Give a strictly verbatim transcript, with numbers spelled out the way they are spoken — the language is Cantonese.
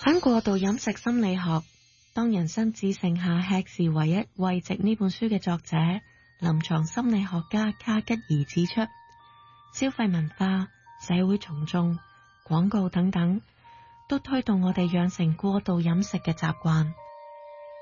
喺過度飲食心理學，當人生只剩下吃是唯一慰藉呢本書嘅作者臨床心理學家卡吉爾指出，消費文化、社會從眾、廣告等等，都推動我哋養成過度飲食嘅習慣。